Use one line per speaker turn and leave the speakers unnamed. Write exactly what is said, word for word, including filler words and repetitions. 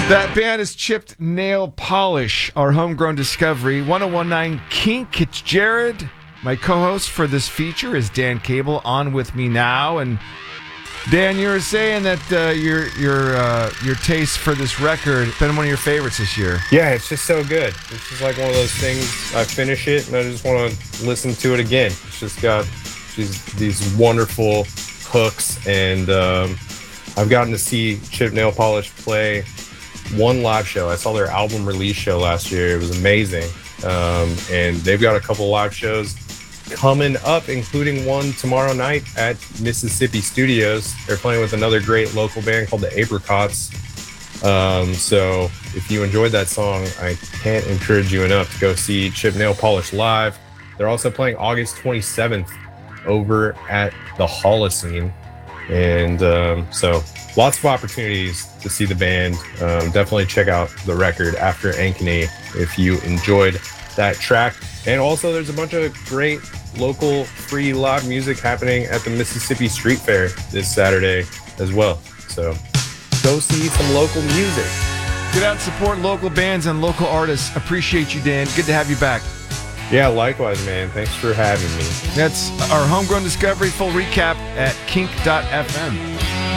That band is Chipped Nail Polish, our homegrown discovery. ten nineteen Kink, it's Jared. My co-host for this feature is Dan Cable, on with me now. And Dan, you were saying that uh, your your uh, your taste for this record has been one of your favorites this year.
Yeah, it's just so good. It's just like one of those things, I finish it and I just want to listen to it again. It's just got these, these wonderful hooks, and um, I've gotten to see Chipped Nail Polish play one live show. I saw their album release show last year. It was amazing. Um, and they've got a couple live shows coming up, including one tomorrow night at Mississippi Studios. They're playing with another great local band called the Apricots. Um, so if you enjoyed that song, I can't encourage you enough to go see Chipped Nail Polish live. They're also playing August twenty-seventh over at the Holocene. And um, so lots of opportunities to see the band. Um, definitely check out the record After Ankeny if you enjoyed that track. And also there's a bunch of great local free live music happening at the Mississippi Street Fair this Saturday as well. So go see some local music.
Get out and support local bands and local artists. Appreciate you, Dan. Good to have you back.
Yeah, likewise, man. Thanks for having me.
That's our homegrown discovery. Full recap at kink dot f m.